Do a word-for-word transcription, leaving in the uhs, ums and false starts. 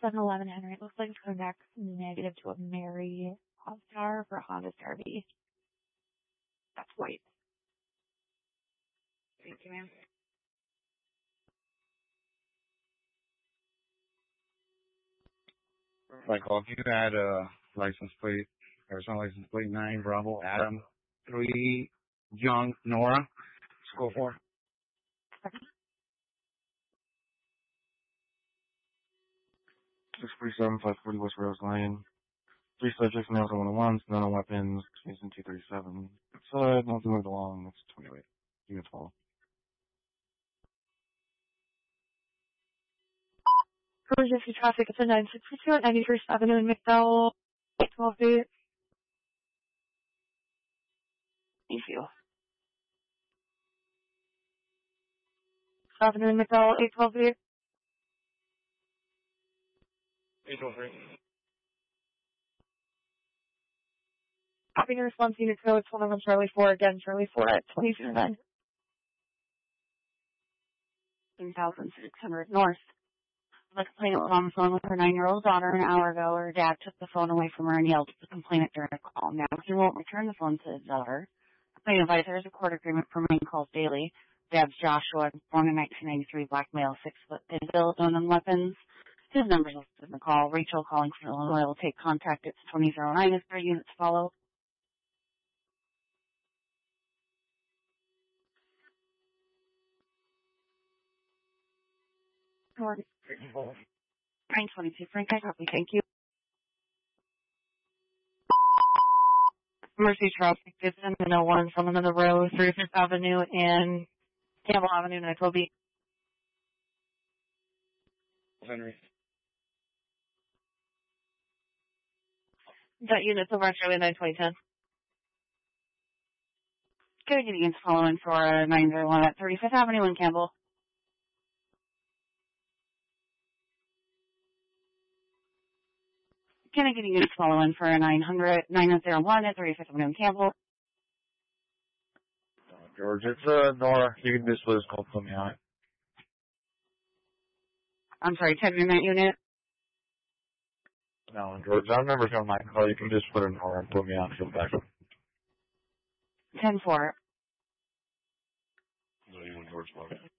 seven eleven Henry. It looks like it's coming back negative to a Mary Hofstar for Honda C R V. That's white. Thank you, ma'am. Michael, if you had a license plate, Arizona license plate nine, Bravo, Adam, three, Young, Nora, school four. six three seven, five forty West Rose Lane. Three subjects, nails on one of ones, none on weapons, Mason two thirty-seven. So, nothing moved along, it's twenty-eight. Units follow. Emergency traffic, it's a nine sixty-two at ninety-first Avenue in McDowell, eight twelve eight. Thank you. Avenue in McDowell, eight twelve eight. eight twelve three. Copy your response unit code, one of Charlie four, again, Charlie four at twenty oh nine. one thousand six hundred North. The complainant was on the phone with her nine-year-old daughter an hour ago. Her dad took the phone away from her and yelled at the complainant during a call. Now he won't return the phone to his daughter. The complainant advised there is a court agreement for main calls daily. Dad's Joshua, born in nineteen ninety-three, black male, six foot, pin built, known on weapons. His number is listed in the call. Rachel calling from Illinois will take contact at twenty oh nine as their units follow. nine twenty-two, Frank, I copy. Thank you. Mercy traffic, Gibson, and oh one, someone on the road, thirty-fifth Avenue and Campbell Avenue, Nitobe. Henry. That unit's over on Charlie nine twenty ten. Good units following for nine oh one at thirty-fifth Avenue in Campbell. Can I get a unit following for nine hundred, nine oh one at thirty-fifth Avenue in Campbell? George, it's uh, Nora. You can just lose call, put me on it. I'm sorry, ten in that unit? No, George, I remember from my call. You can just put in Nora and put me on field back. ten four. No, you and George,